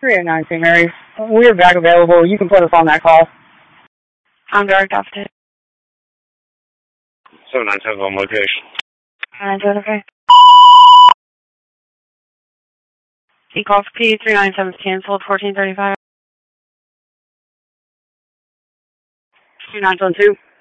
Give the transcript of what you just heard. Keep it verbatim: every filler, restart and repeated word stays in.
three eight nine Saint Mary's. We're back available. You can put us on that call. I'm direct opposite. seven nine seven on location. nine seven, okay. He calls P three nine seven canceled, fourteen thirty-five. two nine seven two.